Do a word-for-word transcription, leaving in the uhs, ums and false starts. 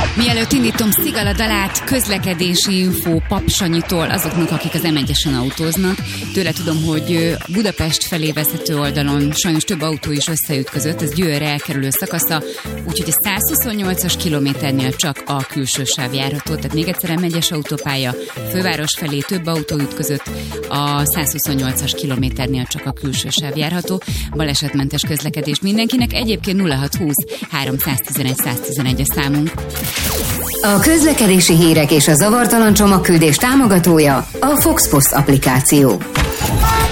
Mielőtt indítom Szigala dalát, közlekedési infó Pap Sanyitól azoknak, akik az em egyesen autóznak. Tőle tudom, hogy Budapest felé vezető oldalon sajnos több autó is összeütközött, ez Győrre elkerülő szakasza, úgyhogy a százhuszonnyolcas kilométernél csak a külső sáv járható, tehát még egyszer em egyes autópálya, főváros felé több autó ütközött, a százhuszonnyolcas kilométernél csak a külső sáv járható. Balesetmentes közlekedés mindenkinek, egyébként nulla hatszázhúsz háromszáztizenegy száztizenegy a számunk. A közlekedési hírek és a zavartalan csomagküldés támogatója a Fox Post applikáció.